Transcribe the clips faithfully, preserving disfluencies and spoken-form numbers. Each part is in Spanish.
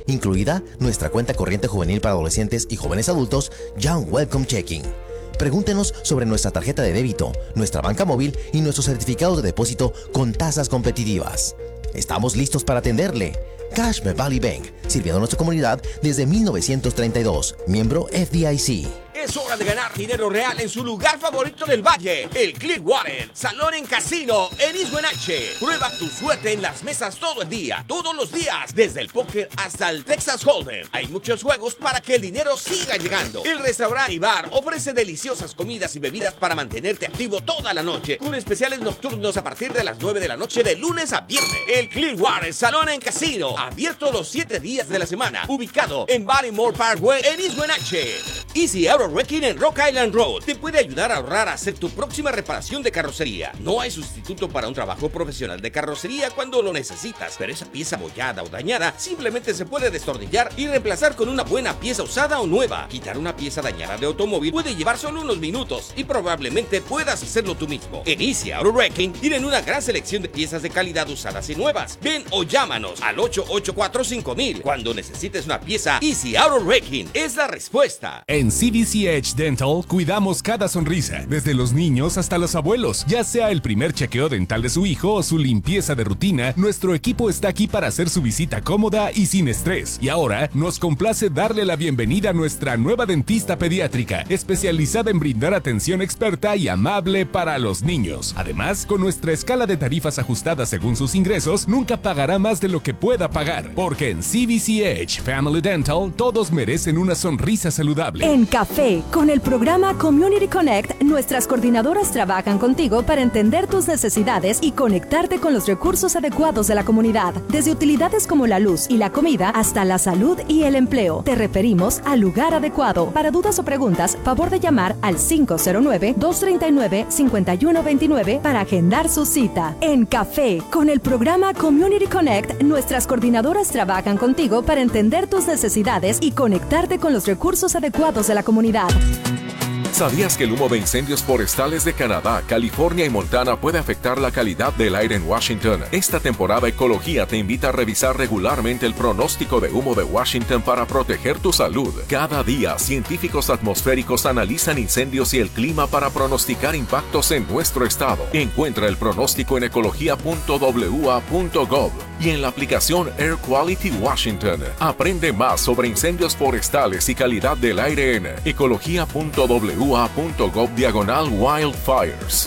incluida nuestra cuenta corriente juvenil para adolescentes y jóvenes adultos, Young Welcome Checking. Pregúntenos sobre nuestra tarjeta de débito, nuestra banca móvil y nuestros certificados de depósito con tasas competitivas. Estamos listos para atenderle. Cache Valley Bank, sirviendo a nuestra comunidad desde mil novecientos treinta y dos, miembro F D I C. Es hora de ganar dinero real en su lugar favorito del valle, el Clearwater Salón en Casino en East Wenatchee. Prueba tu suerte en las mesas todo el día, todos los días, desde el póker hasta el Texas Hold'em. Hay muchos juegos para que el dinero siga llegando. El restaurante y bar ofrece deliciosas comidas y bebidas para mantenerte activo toda la noche, con especiales nocturnos a partir de las nueve de la noche de lunes a viernes. El Clearwater Salón en Casino, abierto los siete días de la semana, ubicado en Baltimore Parkway en East Wenatchee. Easy Auto Wrecking en Rock Island Road te puede ayudar a ahorrar a hacer tu próxima reparación de carrocería. No hay sustituto para un trabajo profesional de carrocería cuando lo necesitas, pero esa pieza abollada o dañada simplemente se puede destornillar y reemplazar con una buena pieza usada o nueva. Quitar una pieza dañada de automóvil puede llevar solo unos minutos y probablemente puedas hacerlo tú mismo. En Easy Auto Wrecking tienen una gran selección de piezas de calidad usadas y nuevas. Ven o llámanos al ocho ocho cuatro cinco mil. Cuando necesites una pieza, Easy Auto Wrecking es la respuesta. En C V C Edge Dental cuidamos cada sonrisa, desde los niños hasta los abuelos. Ya sea el primer chequeo dental de su hijo o su limpieza de rutina, nuestro equipo está aquí para hacer su visita cómoda y sin estrés. Y ahora nos complace darle la bienvenida a nuestra nueva dentista pediátrica, especializada en brindar atención experta y amable para los niños. Además, con nuestra escala de tarifas ajustada según sus ingresos, nunca pagará más de lo que pueda pagar, porque en C V C Edge Family Dental todos merecen una sonrisa saludable. En Café, con el programa Community Connect, nuestras coordinadoras trabajan contigo para entender tus necesidades y conectarte con los recursos adecuados de la comunidad. Desde utilidades como la luz y la comida hasta la salud y el empleo. Te referimos al lugar adecuado. Para dudas o preguntas, favor de llamar al cinco cero nueve, dos tres nueve, cinco uno dos nueve para agendar su cita. En Café, con el programa Community Connect, nuestras coordinadoras trabajan contigo para entender tus necesidades y conectarte con los recursos adecuados de la comunidad. ¿Sabías que el humo de incendios forestales de Canadá, California y Montana puede afectar la calidad del aire en Washington? Esta temporada Ecología te invita a revisar regularmente el pronóstico de humo de Washington para proteger tu salud. Cada día, científicos atmosféricos analizan incendios y el clima para pronosticar impactos en nuestro estado. Encuentra el pronóstico en ecología punto w a punto gov y en la aplicación Air Quality Washington. Aprende más sobre incendios forestales y calidad del aire en ecología punto w a punto gov diagonal wildfires.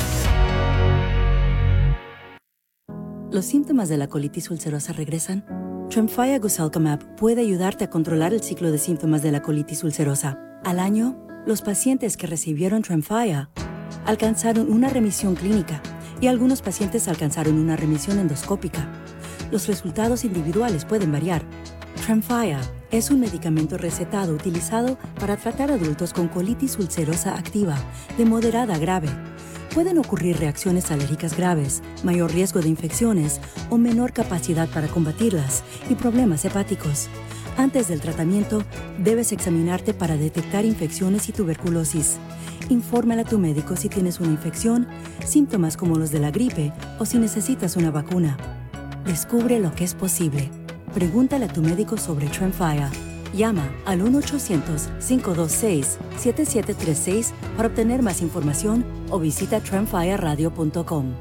¿Los síntomas de la colitis ulcerosa regresan? Tremfya Gosalcamab puede ayudarte a controlar el ciclo de síntomas de la colitis ulcerosa. Al año, los pacientes que recibieron Tremfya alcanzaron una remisión clínica y algunos pacientes alcanzaron una remisión endoscópica. Los resultados individuales pueden variar. Tremfya es un medicamento recetado utilizado para tratar adultos con colitis ulcerosa activa, de moderada a grave. Pueden ocurrir reacciones alérgicas graves, mayor riesgo de infecciones o menor capacidad para combatirlas y problemas hepáticos. Antes del tratamiento, debes examinarte para detectar infecciones y tuberculosis. Infórmale a tu médico si tienes una infección, síntomas como los de la gripe o si necesitas una vacuna. Descubre lo que es posible. Pregúntale a tu médico sobre Tremfya. Llama al uno ochocientos, cinco dos seis, siete siete tres seis para obtener más información o visita tremfya radio punto com.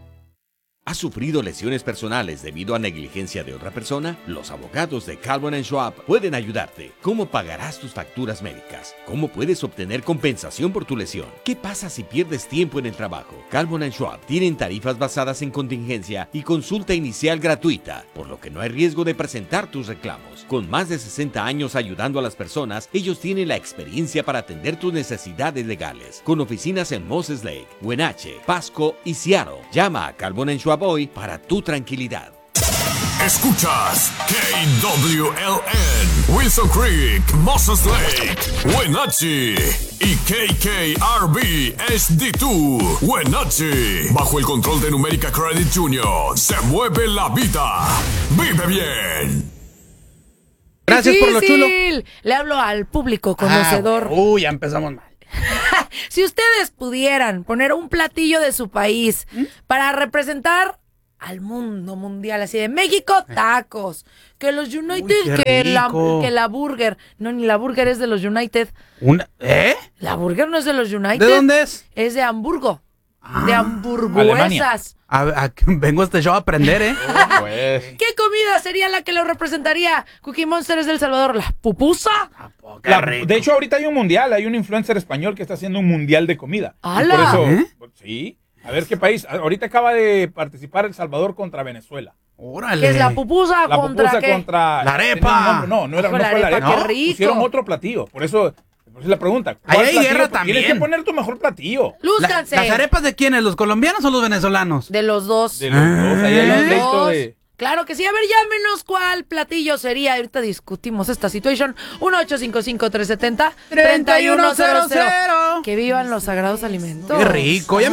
¿Has sufrido lesiones personales debido a negligencia de otra persona? Los abogados de Calvin and Schwab pueden ayudarte. ¿Cómo pagarás tus facturas médicas? ¿Cómo puedes obtener compensación por tu lesión? ¿Qué pasa si pierdes tiempo en el trabajo? Calvin and Schwab tienen tarifas basadas en contingencia y consulta inicial gratuita, por lo que no hay riesgo de presentar tus reclamos. Con más de sesenta años ayudando a las personas, ellos tienen la experiencia para atender tus necesidades legales. Con oficinas en Moses Lake, Wenatchee, Pasco y Seattle. Llama a Calvin and Schwab hoy para tu tranquilidad. Escuchas K W L N, Wilson Creek, Moses Lake, Wenatchee y K K R B H D dos, Wenatchee. Bajo el control de Numérica Credit Junior, se mueve la vida. Vive bien. Gracias por lo chulo. Le hablo al público conocedor. Ah, uy, ya empezamos mal. Si ustedes pudieran poner un platillo de su país ¿Mm? para representar al mundo mundial, así de México, tacos, que los United, Uy, que, la, rico. que la burger, no, ni la burger es de los United, Una, ¿Eh? la burger no es de los United. ¿De dónde es? Es de Hamburgo, ah, de Alemania. hamburguesas. A, a, vengo a este show a aprender, ¿eh? Oh, pues. ¿Qué comida sería la que lo representaría? Cookie Monster es del Salvador, ¿la pupusa? La- de hecho, ahorita hay un mundial, hay un influencer español que está haciendo un mundial de comida. Y ¡Hala! por eso, ¿Eh? sí. A ver qué país. Ahorita acaba de participar El Salvador contra Venezuela. Órale. ¿Qué es la pupusa La contra pupusa qué? contra... La arepa. tenía un nombre. No, no, era, Fue no la fue la arepa, arepa. qué rico. Pusieron otro platillo. Por eso, por eso es la pregunta. Ahí ¿cuál hay platillo? guerra Tienes también. que poner tu mejor platillo. La- Lúzcanse. ¿Las arepas de quiénes? ¿Los colombianos o los venezolanos? De los dos. De los dos, ahí hay De un los pleito dos. de... Claro que sí. A ver, llámenos cuál platillo sería. Ahorita discutimos esta situación. uno ocho cinco cinco, tres siete cero, tres uno cero cero. Que vivan los sagrados alimentos. Qué rico. Ya